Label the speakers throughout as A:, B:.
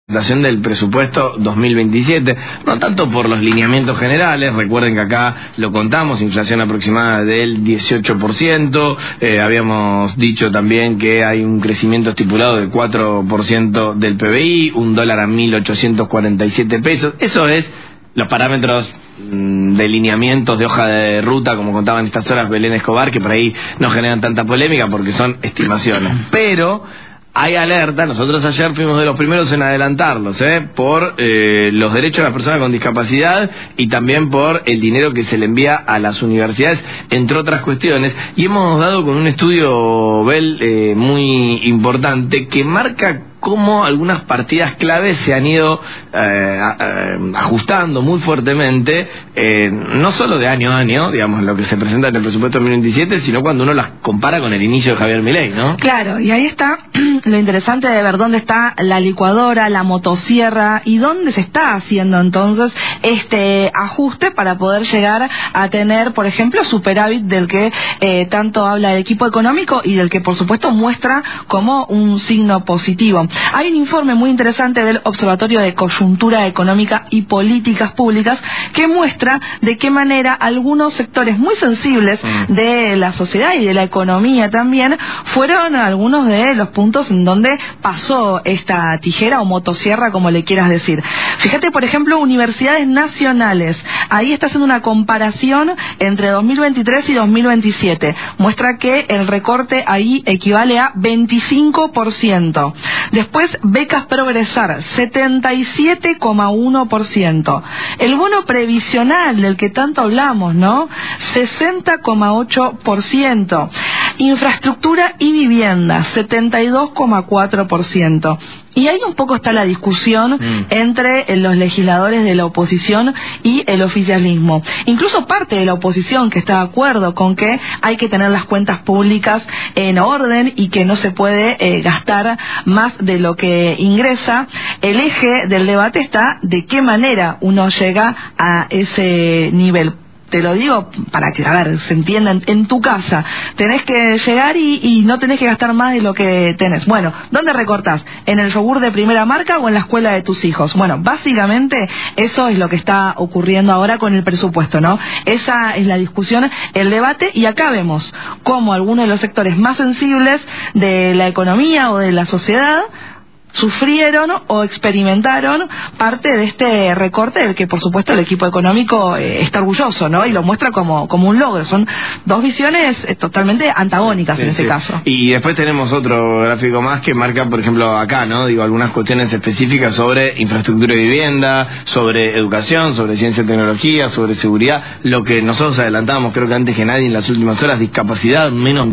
A: presentación del presupuesto 2027, no tanto por los lineamientos generales, recuerden que acá lo contamos, inflación aproximada del 18%, habíamos dicho también que hay un crecimiento estipulado del 4% del PBI, un dólar a 1.847 pesos, eso es los parámetros de lineamientos de hoja de ruta, como contaba en estas horas Belén Escobar, que por ahí no generan tanta polémica porque son estimaciones, pero hay alerta. Nosotros ayer fuimos de los primeros en adelantarlos, por los derechos de las personas con discapacidad y también por el dinero que se le envía a las universidades, entre otras cuestiones. Y hemos dado con un estudio, Bel, muy importante, que marca cómo algunas partidas claves se han ido ajustando muy fuertemente, no solo de año a año, digamos, lo que se presenta en el presupuesto 2027, sino cuando uno las compara con el inicio de Javier Milei, ¿no?
B: Claro, y ahí está lo interesante de ver dónde está la licuadora, la motosierra, y dónde se está haciendo entonces este ajuste para poder llegar a tener, por ejemplo, superávit del que tanto habla el equipo económico y del que, por supuesto, muestra como un signo positivo. Hay un informe muy interesante del Observatorio de Coyuntura Económica y Políticas Públicas que muestra de qué manera algunos sectores muy sensibles de la sociedad y de la economía también fueron algunos de los puntos en donde pasó esta tijera o motosierra, como le quieras decir. Fíjate, por ejemplo, universidades nacionales. Ahí está haciendo una comparación entre 2023 y 2027. Muestra que el recorte ahí equivale a 25%. Después, becas Progresar, 77,1%. El bono previsional del que tanto hablamos, ¿no? 60,8%. Infraestructura y vivienda, 72,4%. Y ahí un poco está la discusión entre los legisladores de la oposición y el oficialismo. Incluso parte de la oposición que está de acuerdo con que hay que tener las cuentas públicas en orden y que no se puede gastar más de lo que ingresa. El eje del debate está de qué manera uno llega a ese nivel. Te lo digo para que, a ver, se entienda, en tu casa tenés que llegar y no tenés que gastar más de lo que tenés. Bueno, ¿dónde recortás? ¿En el yogur de primera marca o en la escuela de tus hijos? Bueno, básicamente eso es lo que está ocurriendo ahora con el presupuesto, ¿no? Esa es la discusión, el debate, y acá vemos cómo algunos de los sectores más sensibles de la economía o de la sociedad sufrieron o experimentaron parte de este recorte del que, por supuesto, el equipo económico está orgulloso, ¿no? Y lo muestra como un logro. Son dos visiones totalmente antagónicas en este caso.
A: Y después tenemos otro gráfico más que marca, por ejemplo, acá, ¿no? Digo, algunas cuestiones específicas sobre infraestructura y vivienda, sobre educación, sobre ciencia y tecnología, sobre seguridad. Lo que nosotros adelantábamos, creo que antes que nadie en las últimas horas, discapacidad, menos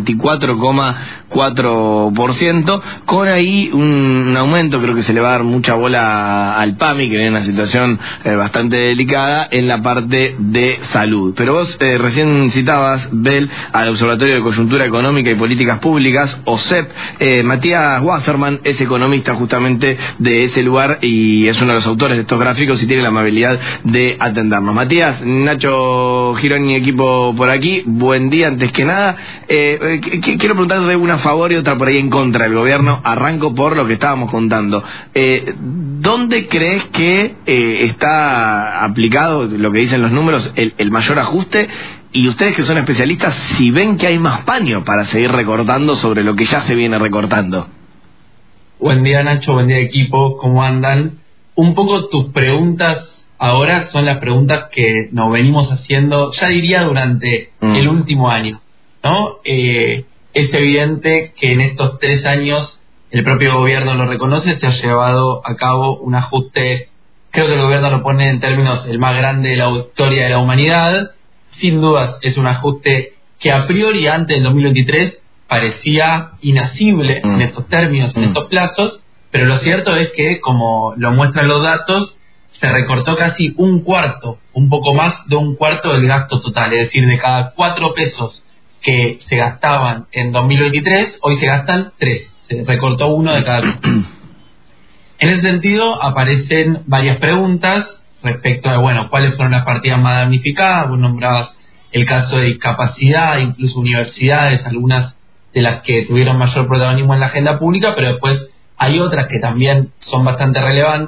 A: 24,4%, con ahí un aumento, creo que se le va a dar mucha bola al PAMI, que viene en una situación bastante delicada en la parte de salud. Pero vos recién citabas, Bel, al Observatorio de Coyuntura Económica y Políticas Públicas, OSEP. Matías Wasserman es economista justamente de ese lugar y es uno de los autores de estos gráficos y tiene la amabilidad de atendernos. Matías, Nacho Girón y equipo por aquí, buen día antes que nada. Quiero preguntarte una a favor y otra por ahí en contra del gobierno. Arranco por lo que estábamos contando. ¿Dónde crees que está aplicado lo que dicen los números, el mayor ajuste? Y ustedes que son especialistas, si ven que hay más paño para seguir recortando sobre lo que ya se viene recortando.
C: Buen día, Nacho, buen día, equipo, ¿cómo andan? Un poco tus preguntas ahora son las preguntas que nos venimos haciendo, ya diría, durante el último año, ¿no? Es evidente que en estos 3 años el propio gobierno lo reconoce, se ha llevado a cabo un ajuste, creo que el gobierno lo pone en términos el más grande de la historia de la humanidad. Sin dudas es un ajuste que a priori antes del 2023 parecía inasible en estos términos, en estos plazos, pero lo cierto es que, como lo muestran los datos, se recortó casi un cuarto, un poco más de un cuarto del gasto total, es decir, de cada 4 pesos que se gastaban en 2023, hoy se gastan 3. Se recortó 1 de cada 2. En ese sentido, aparecen varias preguntas respecto a, bueno, cuáles fueron las partidas más damnificadas. Vos nombrabas el caso de discapacidad, incluso universidades, algunas de las que tuvieron mayor protagonismo en la agenda pública, pero después hay otras que también son bastante relevantes.